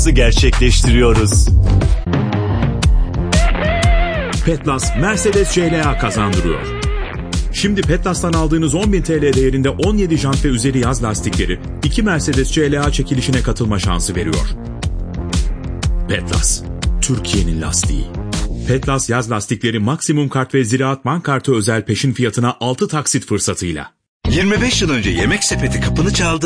şansı gerçekleştiriyoruz. Petlas, Mercedes CLA kazandırıyor. Şimdi Petlas'tan aldığınız 10.000 TL değerinde 17 jant ve üzeri yaz lastikleri 2 Mercedes CLA çekilişine katılma şansı veriyor. Petlas, Türkiye'nin lastiği. Petlas yaz lastikleri maksimum kart ve Ziraat Bank kartı özel peşin fiyatına 6 taksit fırsatıyla. 25 yıl önce Yemek Sepeti kapını çaldı.